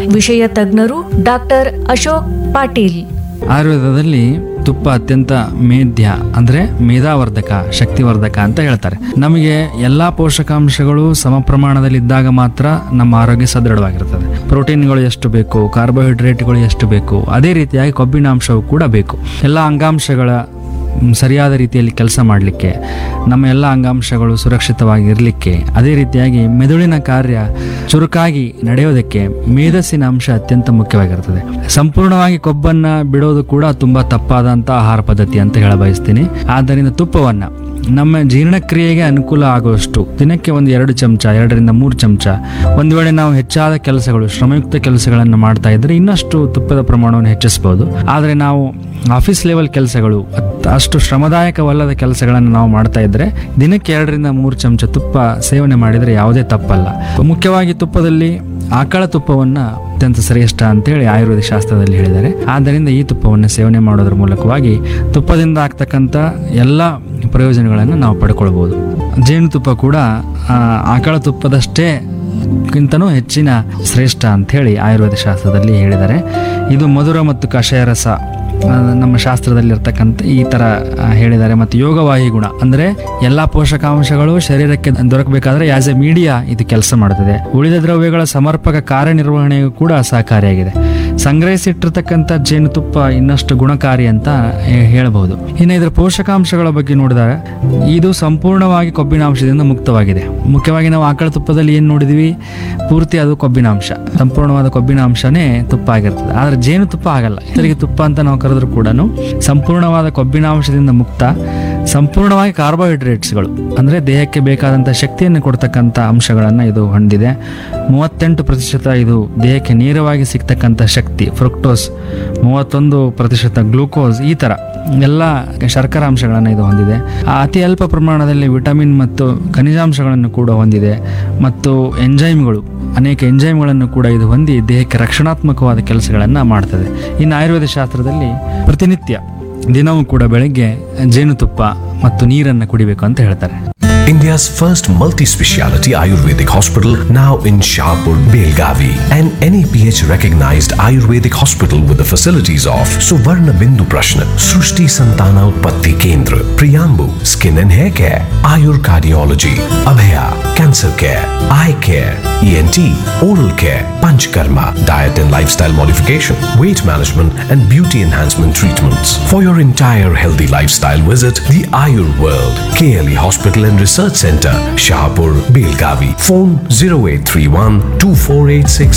ವಿಷಯ ತಜ್ಞರು ಡಾಕ್ಟರ್ ಅಶೋಕ್ ಪಾಟೀಲ್. ಆಯುರ್ವೇದದಲ್ಲಿ ತುಪ್ಪ ಅತ್ಯಂತ ಮೇಧ್ಯ ಅಂದರೆ ಮೇಧಾವರ್ಧಕ, ಶಕ್ತಿವರ್ಧಕ ಅಂತ ಹೇಳ್ತಾರೆ. ನಮಗೆ ಎಲ್ಲ ಪೋಷಕಾಂಶಗಳು ಸಮ ಪ್ರಮಾಣದಲ್ಲಿ ಇದ್ದಾಗ ಮಾತ್ರ ನಮ್ಮ ಆರೋಗ್ಯ ಸದೃಢವಾಗಿರ್ತದೆ. ಪ್ರೋಟೀನ್ಗಳು ಎಷ್ಟು ಬೇಕು, ಕಾರ್ಬೋಹೈಡ್ರೇಟ್ಗಳು ಎಷ್ಟು ಬೇಕು, ಅದೇ ರೀತಿಯಾಗಿ ಕೊಬ್ಬಿನಾಂಶವು ಕೂಡ ಬೇಕು. ಎಲ್ಲ ಅಂಗಾಂಶಗಳ ಸರಿಯಾದ ರೀತಿಯಲ್ಲಿ ಕೆಲಸ ಮಾಡಲಿಕ್ಕೆ, ನಮ್ಮ ಎಲ್ಲ ಅಂಗಾಂಶಗಳು ಸುರಕ್ಷಿತವಾಗಿರಲಿಕ್ಕೆ, ಅದೇ ರೀತಿಯಾಗಿ ಮೆದುಳಿನ ಕಾರ್ಯ ಚುರುಕಾಗಿ ನಡೆಯೋದಕ್ಕೆ ಮೇಧಸ್ಸಿನ ಅಂಶ ಅತ್ಯಂತ ಮುಖ್ಯವಾಗಿರ್ತದೆ. ಸಂಪೂರ್ಣವಾಗಿ ಕೊಬ್ಬನ್ನು ಬಿಡೋದು ಕೂಡ ತುಂಬ ತಪ್ಪಾದಂಥ ಆಹಾರ ಪದ್ಧತಿ ಅಂತ ಹೇಳ ಬಯಸ್ತೀನಿ. ಆದ್ದರಿಂದ ತುಪ್ಪವನ್ನು ನಮ್ಮ ಜೀರ್ಣಕ್ರಿಯೆಗೆ ಅನುಕೂಲ ಆಗುವಷ್ಟು ದಿನಕ್ಕೆ ಒಂದು 2 ಚಮಚ, 2ರಿಂದ 3 ಚಮಚ. ಒಂದು ವೇಳೆ ನಾವು ಹೆಚ್ಚಾದ ಕೆಲಸಗಳು, ಶ್ರಮಯುಕ್ತ ಕೆಲಸಗಳನ್ನು ಮಾಡ್ತಾ ಇದ್ದರೆ ಇನ್ನಷ್ಟು ತುಪ್ಪದ ಪ್ರಮಾಣವನ್ನು ಹೆಚ್ಚಿಸಬಹುದು. ಆದರೆ ನಾವು ಆಫೀಸ್ ಲೆವೆಲ್ ಕೆಲಸಗಳು, ಅಷ್ಟು ಶ್ರಮದಾಯಕವಲ್ಲದ ಕೆಲಸಗಳನ್ನು ನಾವು ಮಾಡ್ತಾ ಇದ್ದರೆ ದಿನಕ್ಕೆ 2ರಿಂದ 3 ಚಮಚ ತುಪ್ಪ ಸೇವನೆ ಮಾಡಿದರೆ ಯಾವುದೇ ತಪ್ಪಲ್ಲ. ಮುಖ್ಯವಾಗಿ ತುಪ್ಪದಲ್ಲಿ ಆಕಳ ತುಪ್ಪವನ್ನು ಅತ್ಯಂತ ಶ್ರೇಷ್ಠ ಅಂತೇಳಿ ಆಯುರ್ವೇದ ಶಾಸ್ತ್ರದಲ್ಲಿ ಹೇಳಿದ್ದಾರೆ. ಆದ್ದರಿಂದ ಈ ತುಪ್ಪವನ್ನು ಸೇವನೆ ಮಾಡೋದ್ರ ಮೂಲಕವಾಗಿ ತುಪ್ಪದಿಂದ ಆಗ್ತಕ್ಕಂಥ ಎಲ್ಲ ಪ್ರಯೋಜನಗಳನ್ನು ನಾವು ಪಡ್ಕೊಳ್ಬೋದು. ಜೇನುತುಪ್ಪ ಕೂಡ ಆಕಳ ತುಪ್ಪದಷ್ಟೇ ಗಿಂತನೂ ಹೆಚ್ಚಿನ ಶ್ರೇಷ್ಠ ಅಂಥೇಳಿ ಆಯುರ್ವೇದ ಶಾಸ್ತ್ರದಲ್ಲಿ ಹೇಳಿದ್ದಾರೆ. ಇದು ಮಧುರ ಮತ್ತು ಕಷಾಯ ರಸ ನಮ್ಮ ಶಾಸ್ತ್ರದಲ್ಲಿ ಇರ್ತಕ್ಕಂಥ ಈ ಥರ ಹೇಳಿದ್ದಾರೆ. ಮತ್ತು ಯೋಗವಾಹಿ ಗುಣ ಅಂದರೆ ಎಲ್ಲ ಪೋಷಕಾಂಶಗಳು ಶರೀರಕ್ಕೆ ದೊರಕಬೇಕಾದ್ರೆ ಆಸ್ ಎ ಮೀಡಿಯಾ ಇದು ಕೆಲಸ ಮಾಡುತ್ತದೆ. ಉಳಿದ ದ್ರವ್ಯಗಳ ಸಮರ್ಪಕ ಕಾರ್ಯನಿರ್ವಹಣೆಗೂ ಕೂಡ ಸಹಕಾರಿಯಾಗಿದೆ. ಸಂಗ್ರಹಿಸಿಟ್ಟಿರ್ತಕ್ಕಂಥ ಜೇನುತುಪ್ಪ ಇನ್ನಷ್ಟು ಗುಣಕಾರಿ ಅಂತ ಹೇಳಬಹುದು. ಇನ್ನು ಇದರ ಪೋಷಕಾಂಶಗಳ ಬಗ್ಗೆ ನೋಡಿದಾಗ ಇದು ಸಂಪೂರ್ಣವಾಗಿ ಕೊಬ್ಬಿನಾಂಶದಿಂದ ಮುಕ್ತವಾಗಿದೆ. ಮುಖ್ಯವಾಗಿ ನಾವು ಆಕಳ ತುಪ್ಪದಲ್ಲಿ ಏನು ನೋಡಿದ್ವಿ, ಪೂರ್ತಿ ಅದು ಕೊಬ್ಬಿನಾಂಶ, ಸಂಪೂರ್ಣವಾದ ಕೊಬ್ಬಿನಾಂಶನೇ ತುಪ್ಪ ಆಗಿರ್ತದೆ. ಆದರೆ ಜೇನುತುಪ್ಪ ಆಗಲ್ಲ. ಇದರಿಗೆ ತುಪ್ಪ ಅಂತ ನಾವು ಕರೆದ್ರೂ ಕೂಡ ಸಂಪೂರ್ಣವಾದ ಕೊಬ್ಬಿನಾಂಶದಿಂದ ಮುಕ್ತ, ಸಂಪೂರ್ಣವಾಗಿ ಕಾರ್ಬೋಹೈಡ್ರೇಟ್ಸ್ಗಳು ಅಂದರೆ ದೇಹಕ್ಕೆ ಬೇಕಾದಂಥ ಶಕ್ತಿಯನ್ನು ಕೊಡ್ತಕ್ಕಂಥ ಅಂಶಗಳನ್ನು ಇದು ಹೊಂದಿದೆ. 38% ಇದು ದೇಹಕ್ಕೆ ನೇರವಾಗಿ ಸಿಗ್ತಕ್ಕಂಥ ಶಕ್ತಿ, ಫ್ರುಕ್ಟೋಸ್ 31%, ಗ್ಲೂಕೋಸ್, ಈ ಥರ ಎಲ್ಲ ಶರ್ಕರ ಅಂಶಗಳನ್ನು ಇದು ಹೊಂದಿದೆ. ಅತಿ ಅಲ್ಪ ಪ್ರಮಾಣದಲ್ಲಿ ವಿಟಮಿನ್ ಮತ್ತು ಖನಿಜಾಂಶಗಳನ್ನು ಕೂಡ ಹೊಂದಿದೆ. ಮತ್ತು ಎಂಜೈಮ್ಗಳು, ಅನೇಕ ಎಂಜೈಮ್ಗಳನ್ನು ಕೂಡ ಇದು ಹೊಂದಿ ದೇಹಕ್ಕೆ ರಕ್ಷಣಾತ್ಮಕವಾದ ಕೆಲಸಗಳನ್ನು ಮಾಡ್ತದೆ. ಇನ್ನು ಆಯುರ್ವೇದ ಶಾಸ್ತ್ರದಲ್ಲಿ ಪ್ರತಿನಿತ್ಯ ದಿನವೂ ಕೂಡ ಬೆಳಗ್ಗೆ ಜೇನುತುಪ್ಪ ಮತ್ತು ನೀರನ್ನು ಕುಡಿಬೇಕು ಅಂತ ಹೇಳ್ತಾರೆ. India's first multi-speciality Ayurvedic hospital now in Shahpur, Belgavi. An NAPH recognized Ayurvedic hospital with the facilities of Suvarna Bindu Prashna, Srushti Santana Utpatti Kendra, Priyambu, Skin and Hair Care, Ayur Cardiology, Abhaya, Cancer Care, Eye Care, ENT, Oral Care, Panchkarma, Diet and Lifestyle Modification, Weight Management and Beauty Enhancement Treatments. For your entire healthy lifestyle, visit the Ayur World, KLE Hospital and Research Center, Shahpur, Belgavi. Phone 0831 2486